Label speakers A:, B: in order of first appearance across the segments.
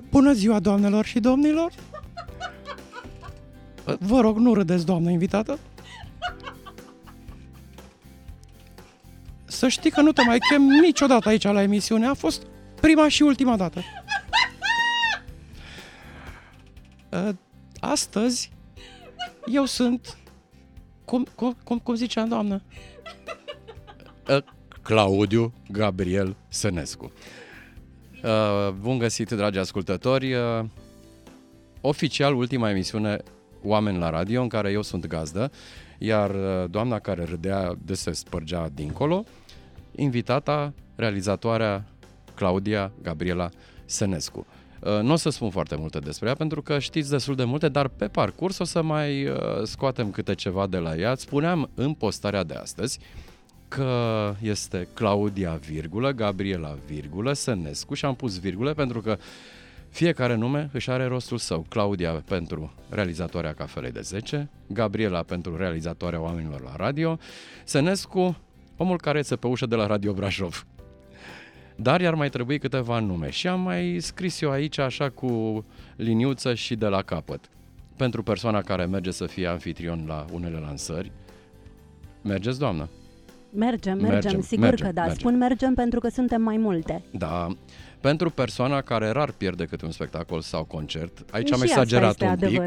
A: Bună ziua, doamnelor și domnilor! Vă rog, nu râdeți, doamnă invitată. Să știi că nu te mai chem niciodată aici la emisiune. A fost prima și ultima dată. Astăzi eu sunt... Cum ziceam, doamnă? Claudiu Gabriel Sănescu. Bun găsit, dragi ascultători. Oficial, ultima emisiune Oameni la Radio, în care eu sunt gazdă, iar doamna care râdea de se spărgea dincolo, invitata, realizatoarea Claudia Gabriela Sănescu. Nu o să spun foarte multe despre ea, pentru că știți destul de multe, dar pe parcurs o să mai scoatem câte ceva de la ea. Spuneam în postarea de astăzi că este Claudia, virgulă, Gabriela, virgulă, Sănescu, și am pus virgule pentru că fiecare nume își are rostul său. Claudia pentru realizatoarea Cafelei de 10, Gabriela pentru realizatoarea Oamenilor la Radio, Sănescu, omul care țe pe ușă de la Radio Brașov. Dar i-ar mai trebui câteva nume și am mai scris eu aici așa cu liniuță și de la capăt. Pentru persoana care merge să fie anfitrion la unele lansări. Mergeți, doamnă?
B: Mergem, sigur că da. Spun mergem pentru că suntem mai multe.
A: Da. Pentru persoana care rar pierde câte un spectacol sau concert. Aici am exagerat un pic,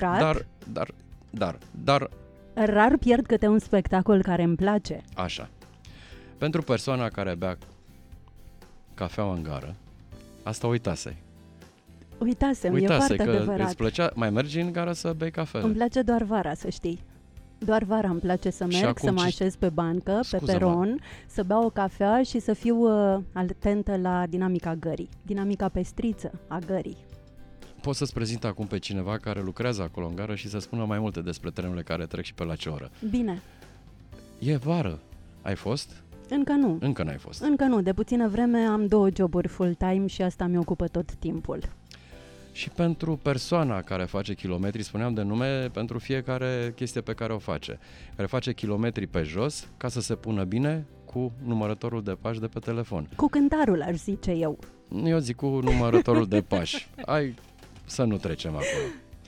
A: dar...
B: Rar pierd câte un spectacol care îmi place.
A: Așa. Pentru persoana care bea cafeaua în gară, asta uitasei.
B: Uitasem, e foarte
A: că
B: adevărat.
A: Îți plăcea, mai mergi în gară să bei cafea.
B: Îmi place doar vara, să știi. Doar vara îmi place să merg, să mă așez pe bancă, pe peron, să beau o cafea și să fiu atentă la dinamica gării, dinamica pestriță a gării.
A: Pot să-ți prezint acum pe cineva care lucrează acolo în gară și să spună mai multe despre trenurile care trec și pe la ce oră.
B: Bine.
A: E vară. Ai fost?
B: Încă nu.
A: Încă n-ai fost.
B: Încă nu. De puțină vreme am 2 joburi full-time și asta mi ocupă tot timpul.
A: Și pentru persoana care face kilometri, spuneam de nume pentru fiecare chestie pe care o face, care face kilometri pe jos ca să se pună bine cu numărătorul de pași de pe telefon.
B: Cu cântarul, aș zice eu.
A: Eu zic cu numărătorul de pași. Hai să nu trecem acolo.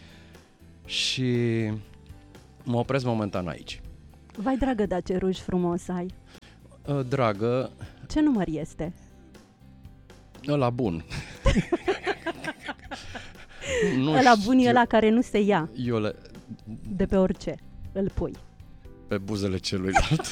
A: Și mă opresc momentan aici.
B: Vai, dragă, dar ce ruj frumos ai.
A: Dragă...
B: Ce număr este?
A: Ăla bun.
B: Ăla bun e ăla care nu se ia.
A: Iole...
B: De pe orice îl pui.
A: Pe buzele celuilalt.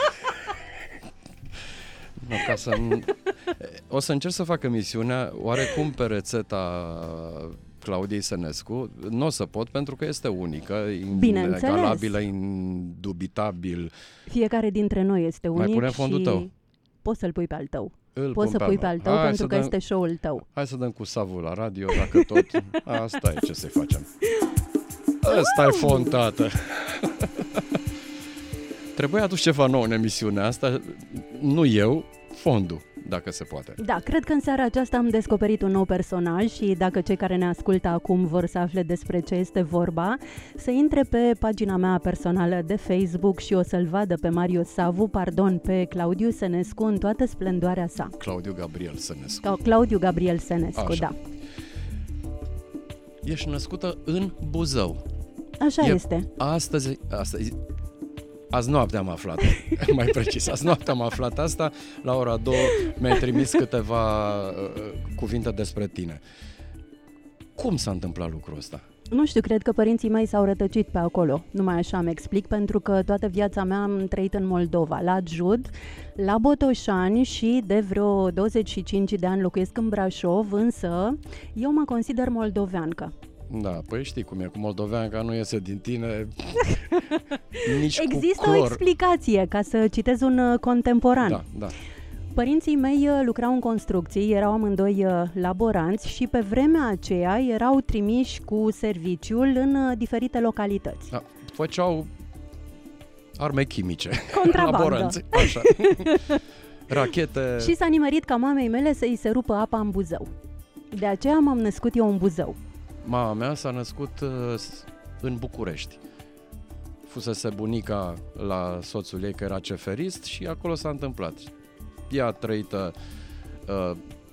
A: No, ca să... O să încerc să fac emisiunea oarecum pe rețeta Claudiei Sănescu. Nu o să pot pentru că este unică, inegalabilă, indubitabil.
B: Fiecare dintre noi este unic.
A: Mai punem fondul tău.
B: Poți să-l pui pe al tău. Poți să pui pe al tău pentru că este show-ul tău.
A: Hai să dăm cu savul la radio, dacă tot. Asta e, ce să-i facem. Ăsta e fond, tată. Trebuia adus ceva nou în emisiunea asta. Nu eu, fondul, dacă se poate.
B: Da, cred că în seara aceasta am descoperit un nou personaj și dacă cei care ne ascultă acum vor să afle despre ce este vorba, să intre pe pagina mea personală de Facebook și o să-l vadă pe pe Claudiu Sănescu în toată splendoarea sa.
A: Claudiu Gabriel Sănescu.
B: Claudiu Gabriel Sănescu,
A: așa.
B: Da.
A: Ești născută în Buzău.
B: Așa este.
A: Astăzi, azi noapte am aflat, mai precis, azi noapte am aflat asta, la ora 2 mi-ai trimis câteva cuvinte despre tine. Cum s-a întâmplat lucrul ăsta?
B: Nu știu, cred că părinții mei s-au rătăcit pe acolo, numai așa îmi explic, pentru că toată viața mea am trăit în Moldova, la Giud, la Botoșani și de vreo 25 de ani locuiesc în Brașov, însă eu mă consider moldoveancă.
A: Da, păi știi cum e, cu moldoveanca nu iese din tine nici
B: există
A: cu clor.
B: O explicație, ca să citez un contemporan.
A: Da.
B: Părinții mei lucrau în construcții, erau amândoi laboranți și pe vremea aceea erau trimiși cu serviciul în diferite localități.
A: Da, făceau arme chimice.
B: Contrabandă.
A: Laboranți, așa. Rachete.
B: Și s-a nimerit ca mamei mele să-i se rupă apa în Buzău. De aceea m-am născut eu în Buzău.
A: Mama mea s-a născut în București. Fusese bunica la soțul ei, că era ceferist, și acolo s-a întâmplat. Ea a trăit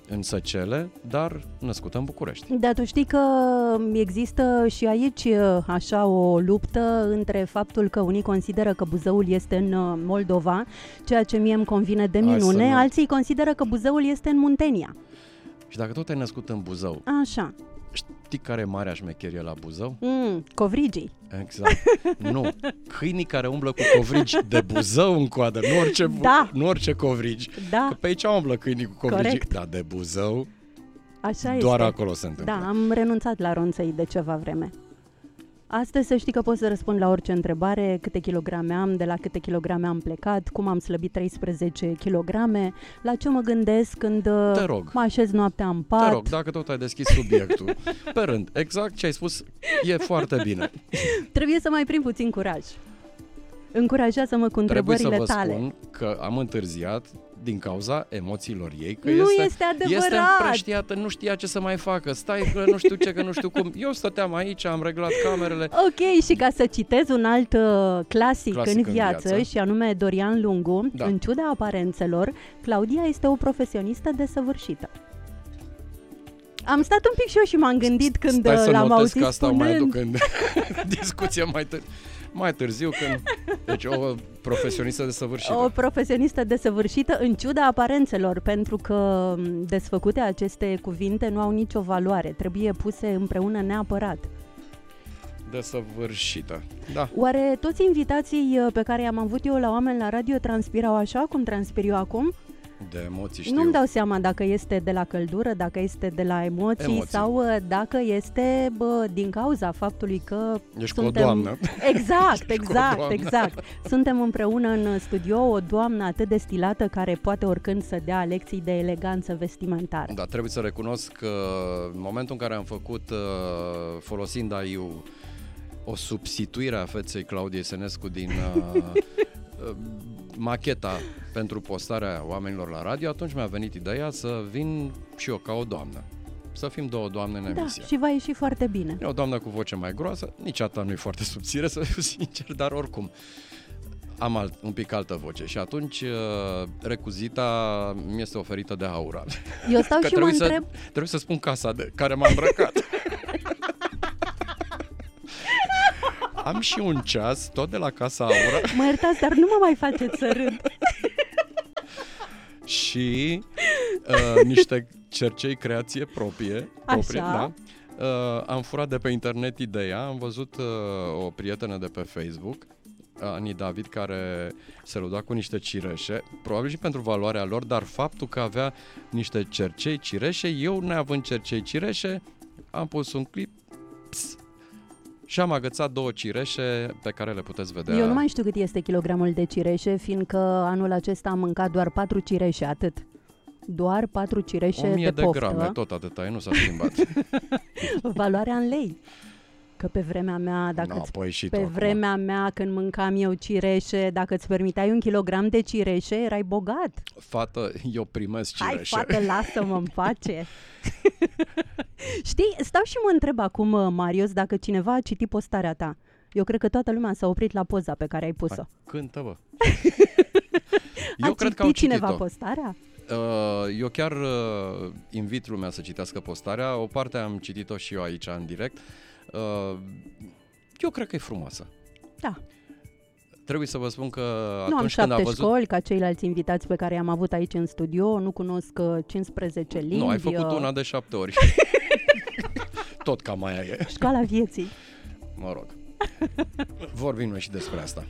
A: în Săcele, dar născută în București.
B: Dar tu știi că există și aici așa o luptă între faptul că unii consideră că Buzăul este în Moldova, ceea ce mie îmi convine de minune, alții consideră că Buzăul este în Muntenia.
A: Și dacă tot ai născut în Buzău,
B: așa.
A: Știi care e marea șmecherie la Buzău?
B: Covrigii.
A: Exact. Nu, câinii care umblă cu covrigi de Buzău în coadă, nu orice covrigi.
B: Da.
A: Că pe aici umblă câinii cu covrigi,
B: corect.
A: dar de Buzău
B: așa
A: doar
B: este.
A: acolo se întâmplă.
B: Da, am renunțat la ronțăi de ceva vreme. Astăzi să știi că pot să răspund la orice întrebare, câte kilograme am, de la câte kilograme am plecat, cum am slăbit 13 kilograme, la ce mă gândesc când mă așez noaptea în pat.
A: Te rog, dacă tot ai deschis subiectul, pe rând, exact ce ai spus e foarte bine.
B: Trebuie să mai prind puțin curaj. Încurajează-mă cu întrebările tale.
A: Trebuie să vă spun că am întârziat din cauza emoțiilor ei, că
B: nu este adevărat.
A: Este împrăștiată, nu știa ce să mai facă, stai că nu știu ce, că nu știu cum. Eu stăteam aici, am reglat camerele.
B: Ok, și ca să citez un alt clasic în viață, și anume Dorian Lungu, în ciuda aparențelor, Claudia este o profesionistă desăvârșită. Am stat un pic și eu și m-am gândit când l-am auzit
A: că asta mai duc în discuție mai târziu, când... Deci o profesionistă desăvârșită.
B: O profesionistă desăvârșită în ciuda aparențelor, pentru că desfăcute aceste cuvinte nu au nicio valoare, trebuie puse împreună neapărat.
A: Desăvârșită, da.
B: Oare toți invitații pe care i-am avut eu la Oameni la Radio transpirau așa cum transpir eu acum?
A: De emoții știu.
B: Nu-mi dau seama dacă este de la căldură, dacă este de la emoții. Sau dacă este din cauza faptului că
A: ești
B: suntem...
A: cu o doamnă.
B: Exact. Suntem împreună în studio, o doamnă atât de stilată care poate oricând să dea lecții de eleganță vestimentară.
A: Da, trebuie să recunosc că în momentul în care am făcut, folosind AI-ul, o substituire a feței Claudiei Sănescu din... macheta pentru postarea Oamenilor la Radio, atunci mi-a venit ideea să vin și eu ca o doamnă. Să fim două doamne în emisie.
B: Da, și va ieși foarte bine.
A: E o doamnă cu voce mai groasă, nici atât nu e foarte subțire, să fiu sincer, dar oricum am un pic altă voce și atunci recuzita mi este oferită de Aura.
B: Eu stau și mă întreb...
A: Trebuie să spun casa de care m-am îmbrăcat. Am și un ceas, tot de la Casa Aura.
B: Mă iertați, dar nu mă mai faceți să râd.
A: Și niște cercei creație proprie. Da? Am furat de pe internet ideea, am văzut o prietenă de pe Facebook, Ani David, care se lăuda cu niște cireșe, probabil și pentru valoarea lor, dar faptul că avea niște cercei cireșe, eu neavând cercei cireșe, am pus un clip, și am agățat 2 cireșe pe care le puteți vedea.
B: Eu nu mai știu cât este kilogramul de cireșe, fiindcă anul acesta am mâncat doar 4 cireșe, atât. Doar 4 cireșe de poftă.
A: 1000 de grame, tot atâta, nu s-a schimbat.
B: Valoarea în lei. Că pe vremea mea, vremea mea, când mâncam eu cireșe, dacă îți permiteai 1 kilogram de cireșe, erai bogat.
A: Fată, eu primesc cireșe.
B: Hai, fată, lasă-mă în pace. Știi, stau și mă întreb acum, Marius, dacă cineva a citit postarea ta. Eu cred că toată lumea s-a oprit la poza pe care ai pus-o.
A: Cântă, bă.
B: Eu cred că au citit cineva postarea?
A: Eu chiar invit lumea să citească postarea. O parte am citit-o și eu aici în direct. Eu cred că e frumoasă.
B: Da.
A: Trebuie să vă spun că
B: nu
A: atunci
B: am 7
A: când a văzut...
B: școli ca ceilalți invitați pe care i-am avut aici în studio, nu cunosc 15 limbi.
A: Nu, ai făcut una de 7 ori. Tot cam aia e.
B: Școala vieții.
A: Mă rog. Vorbim noi și despre asta.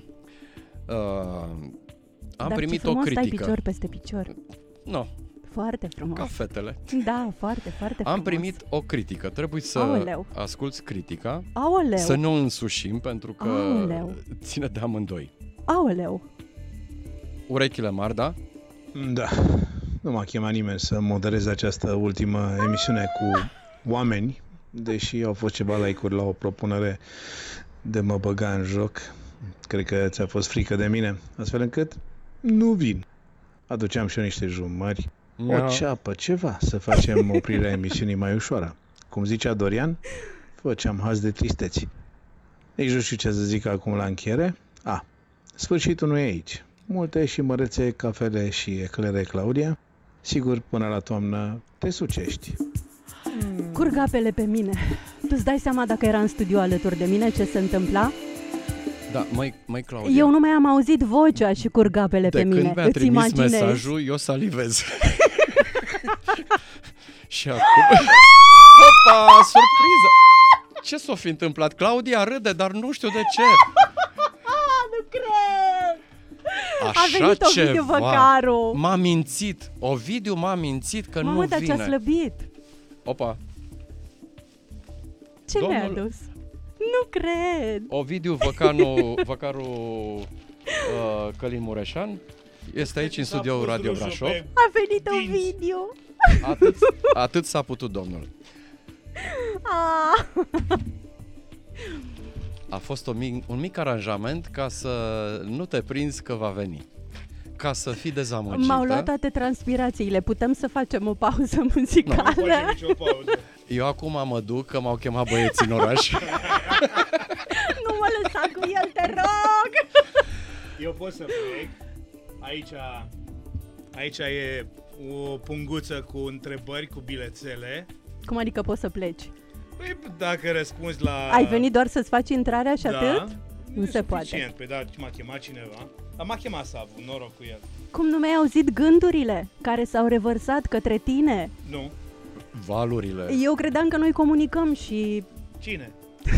A: Am primit o critică.
B: Dar ce picior peste picior.
A: Nu.
B: Foarte frumos.
A: Ca fetele.
B: Da, foarte, foarte frumos.
A: Am primit o critică. Trebuie să asculți critica.
B: Aoleu.
A: Să nu însușim, pentru că ține de amândoi.
B: Aoleu.
A: Urechile mari, da?
C: Da. Nu m-a chemat nimeni să moderez această ultimă emisiune cu oameni, deși au fost ceva like-uri la o propunere de mă băga în joc. Cred că ți-a fost frică de mine, astfel încât nu vin. Aduceam și eu niște jumări, o ceapă, ceva, să facem oprirea emisiunii mai ușoară. Cum zicea Dorian, făceam haz de tristeți. Nici nu știu ce să zic acum la încheiere. Sfârșitul nu e aici. Multe și mărețe cafele și eclere, Claudia. sigur, până la toamnă te sucești.
B: Curg apele pe mine. Tu-ți dai seama dacă era în studio alături de mine ce se întâmpla?
A: Da, măi Claudia.
B: Eu nu mai am auzit vocea și curg apele pe mine.
A: Când mi-a
B: Îți
A: trimis
B: imaginezi?
A: mesajul, eu salivez. Și acum... Opa, surpriză! Ce s-o fi întâmplat? Claudia râde, dar nu știu de ce.
B: Nu cred!
A: Așa
B: A venit Ovidiu
A: ceva.
B: Văcaru.
A: M-a mințit. Ovidiu m-a mințit că
B: Mamă,
A: nu
B: dar
A: vine.
B: ce-a slăbit.
A: Opa.
B: Ce mi-a
A: Domnul-
B: adus? Nu cred.
A: Ovidiu Văcaru Călin Mureșan este aici în studioul Radio Brașov.
B: A venit Ovidiu.
A: Atât s-a putut, domnul.
B: Ah.
A: A fost un mic aranjament ca să nu te prinzi că va veni. Ca să fii dezamăgită.
B: M-au luat toate transpirațiile. Putem să facem o pauză muzicală?
A: Eu acum mă duc, că m-au chemat băieții în oraș.
B: Nu mă lăsa cu el, te rog!
D: Eu pot să plec. Aici e o punguță cu întrebări, cu bilețele.
B: Cum adică poți să pleci?
D: Păi dacă răspunzi la...
B: Ai venit doar să-ți faci intrarea și
D: da,
B: atât? Nu
D: e
B: se poate.
D: suficient. Păi da, m-a chemat cineva. Dar m-a chemat Savu, noroc cu el.
B: Cum nu mi-ai auzit gândurile care s-au revărsat către tine?
D: Nu.
A: Valurile.
B: Eu credeam că noi comunicăm și...
D: Cine?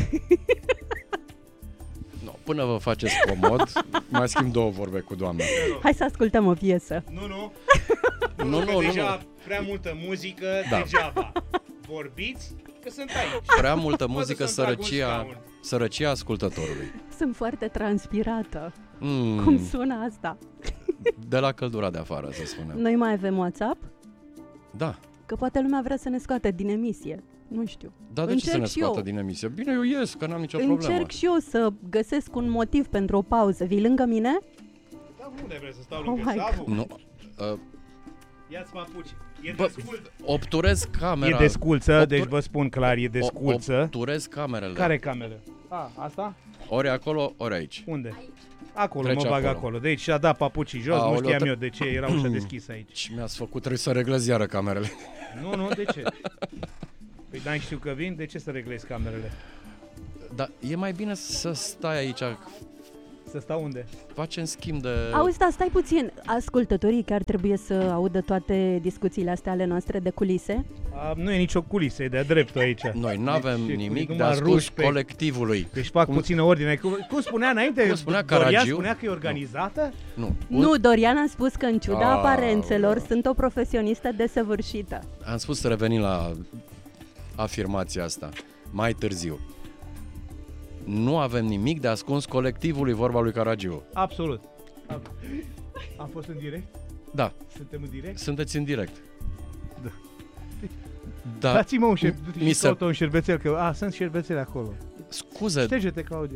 A: No, până vă faceți comod, mai schimb două vorbe cu doamna.
B: Hai să ascultăm o piesă.
D: Nu.
A: Nu,
D: Deja prea multă muzică,
A: Da.
D: degeaba. Vorbiți că sunt aici.
A: Prea multă
D: Mă
A: muzică,
D: duc să-mi trag un
A: sărăcia,
D: scaun.
A: sărăcia ascultătorului.
B: Sunt foarte transpirată. Cum sună asta?
A: De la căldura de afară, să spunem.
B: Noi mai avem WhatsApp?
A: Da.
B: Că poate lumea vrea să ne scoată din emisie. Nu știu.
A: Dar de ce să ne
B: Încerc și
A: scoată
B: eu.
A: din emisie? Bine, eu ies, că n-am nicio problemă.
B: Încerc și eu să găsesc un motiv pentru o pauză. Vii lângă mine?
D: Da, unde vrei să stau
B: Oh
D: lângă
B: my
D: Savu?
A: Nu.
D: Ia-ți papuci. E
A: Bă,
D: descult.
A: obturez camera.
D: E desculță,
A: Obtur-
D: deci vă spun clar, e desculță.
A: Obturez camerele.
D: Care cameră? Asta?
A: Ori acolo, ori aici.
D: Unde? Acolo,
A: Trece
D: mă bag
A: acolo.
D: acolo. Deci și-a dat papucii jos,
A: Aoleu,
D: nu știam
A: te-
D: eu de ce era ușa deschisă aici.
A: Și mi-ați făcut, trebuie să reglez iară camerele.
D: Nu, de ce? Păi n-ai știu că vin, de ce să reglezi camerele?
A: Dar e mai bine să stai aici.
D: Să stau unde?
A: Facem schimb de...
B: Auzi, da, stai puțin. Ascultătorii chiar trebuie să audă toate discuțiile astea ale noastre de culise.
D: Nu e nicio culisă, e de-a dreptul aici.
A: Noi n-avem
D: Deci,
A: nimic de
D: numai
A: ascuns
D: ruși pe-
A: colectivului.
D: Deci fac puțină ordine. Cum spunea înainte?
A: Cum spunea
D: Dorian
A: Caragiu?
D: spunea că e organizată?
A: Nu.
B: Nu, Dorian a spus că în ciuda
A: Ah,
B: aparențelor
A: da.
B: sunt o profesionistă desăvârșită.
A: Am spus să revenim la afirmația asta mai târziu. Nu avem nimic de ascuns colectivului, vorba lui Caragiu.
D: Absolut. Am fost în direct?
A: Da,
D: Suntem în direct?
A: sunteți în direct.
D: Da.
A: Da,
D: Dați-mă un
A: mi se-
D: un șervețel, că sunt șervețele acolo.
A: scuze,
D: Șterge-te, Claudia.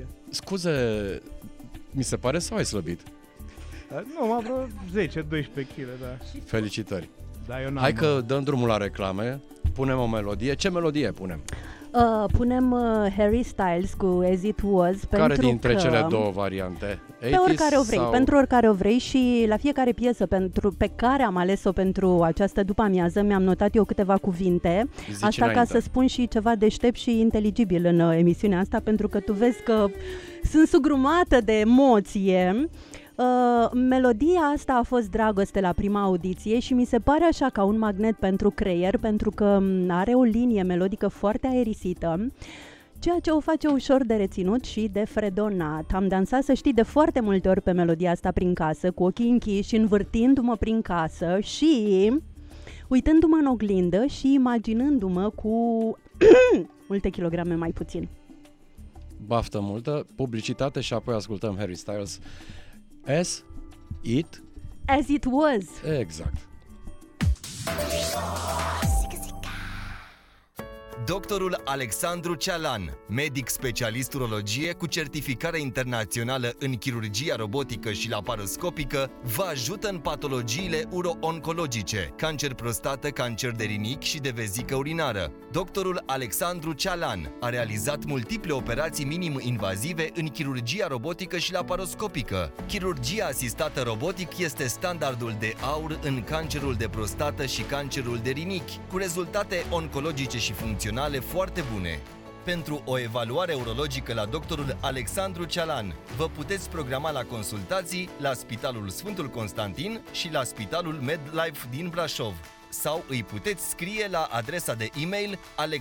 A: mi se pare sau ai slăbit?
D: Nu, am vreo 10-12 kg, da.
A: Felicitări.
D: Da, eu n-am.
A: Hai că dăm drumul la reclame, punem o melodie. Ce melodie punem?
B: Punem Harry Styles cu As It Was
A: Care
B: pentru
A: dintre
B: că...
A: cele două variante?
B: Pe oricare o vrei,
A: sau...
B: pentru oricare o vrei și la fiecare piesă pe care am ales-o pentru această după-amiază mi-am notat eu câteva cuvinte.
A: Zici
B: Asta
A: înainte.
B: ca să spun și ceva deștept și inteligibil în emisiunea asta, pentru că tu vezi că sunt sugrumată de emoție. Melodia asta a fost dragoste la prima audiție și mi se pare așa ca un magnet pentru creier, pentru că are o linie melodică foarte aerisită, ceea ce o face ușor de reținut și de fredonat. Am dansat, să știi, de foarte multe ori pe melodia asta prin casă, cu ochii închiși, învârtindu-mă prin casă și uitându-mă în oglindă și imaginându-mă cu multe kilograme mai puțin.
A: Baftă multă, publicitate și apoi ascultăm Harry Styles. As
B: It Was.
A: Exact.
E: Doctorul Alexandru Cealan, medic specialist urologie cu certificare internațională în chirurgia robotică și laparoscopică, vă ajută în patologiile uro-oncologice, cancer prostată, cancer de rinichi și de vezică urinară. Doctorul Alexandru Cealan a realizat multiple operații minim-invazive în chirurgia robotică și laparoscopică. Chirurgia asistată robotic este standardul de aur în cancerul de prostată și cancerul de rinichi, cu rezultate oncologice și funcționale foarte bune. Pentru o evaluare urologică la doctorul Alexandru Cealan, vă puteți programa la consultații la Spitalul Sfântul Constantin și la Spitalul MedLife din Brașov. Sau îi puteți scrie la adresa de e-mail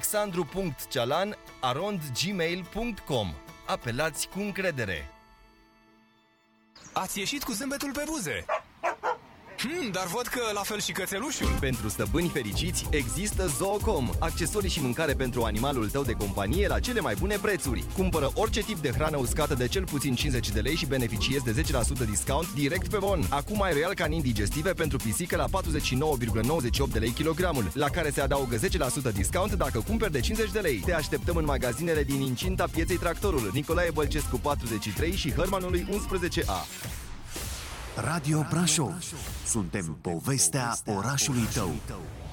E: alexandru.cealan@gmail.com. Apelați cu încredere!
F: Ați ieșit cu zâmbetul pe buze. Dar văd că la fel și cățelușul.
E: Pentru stăpâni fericiți există Zoocom, accesorii și mâncare pentru animalul tău de companie la cele mai bune prețuri. Cumpără orice tip de hrană uscată de cel puțin 50 de lei și beneficiezi de 10% discount direct pe bon. Acum ai Royal Canin digestive pentru pisică la 49,98 de lei kilogramul, la care se adaugă 10% discount dacă cumperi de 50 de lei. Te așteptăm în magazinele din incinta Pieței Tractorul, Nicolae Bălcescu 43 și Hărmanului 11A.
G: Radio Brașov. Suntem povestea orașului tău.